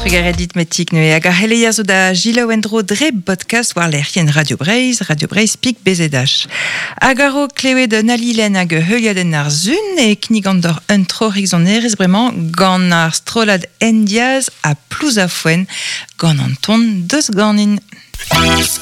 Trugaredit metik ne hag ar heleia zo da Gila Wendro dre podcast war l'erien Radio Breizh pik bezedach. Hag aro klevet un alilen hag heuliaden ar zun e knigandor un tro rigzonerez bremañ gant ar strolad endiaz a plouz a foen gant an ton deus ganin.